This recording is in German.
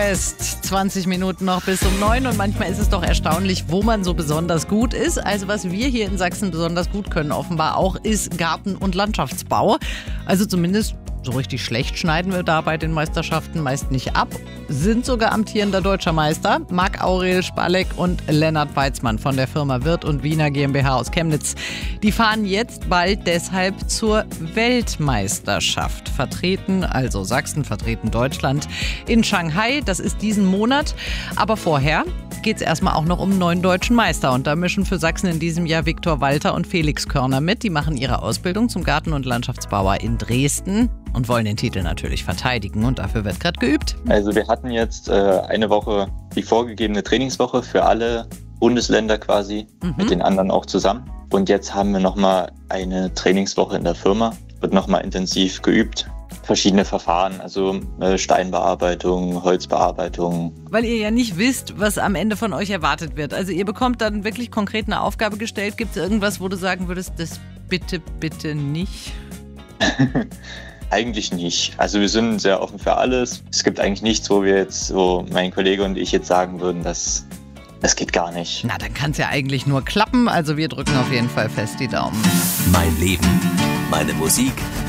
Ist 20 Minuten noch bis um 9 und manchmal ist es doch erstaunlich, wo man so besonders gut ist. Also was wir hier in Sachsen besonders gut können offenbar auch, ist Garten- und Landschaftsbau. Also zumindest so richtig schlecht schneiden wir da bei den Meisterschaften meist nicht ab. Sind sogar amtierender deutscher Meister. Marc-Aurel Spalleck und Lennart Weizmann von der Firma Wirth und Wiener GmbH aus Chemnitz. Die fahren jetzt bald deshalb zur Weltmeisterschaft. Vertreten, also Sachsen vertreten Deutschland in Shanghai. Das ist diesen Monat. Aber vorher geht es erstmal auch noch um einen neuen deutschen Meister. Und da mischen für Sachsen in diesem Jahr Viktor Walter und Felix Körner mit. Die machen ihre Ausbildung zum Garten- und Landschaftsbauer in Dresden und wollen den Titel natürlich verteidigen. Und dafür wird gerade geübt. Also wir hatten jetzt eine Woche die vorgegebene Trainingswoche für alle Bundesländer quasi, mit den anderen auch zusammen. Und jetzt haben wir nochmal eine Trainingswoche in der Firma. Wird nochmal intensiv geübt. Verschiedene Verfahren, also Steinbearbeitung, Holzbearbeitung. Weil ihr ja nicht wisst, was am Ende von euch erwartet wird. Also ihr bekommt dann wirklich konkret eine Aufgabe gestellt. Gibt es irgendwas, wo du sagen würdest, das bitte nicht? Eigentlich nicht. Also wir sind sehr offen für alles. Es gibt eigentlich nichts, wo wir jetzt, so mein Kollege und ich jetzt sagen würden, das geht gar nicht. Na, dann kann es ja eigentlich nur klappen. Also wir drücken auf jeden Fall fest die Daumen. Mein Leben, meine Musik,